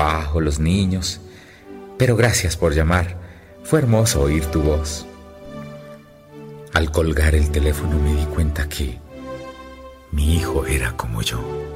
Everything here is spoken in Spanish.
trabajo, los niños. Pero gracias por llamar. Fue hermoso oír tu voz. Al colgar el teléfono me di cuenta que mi hijo era como yo.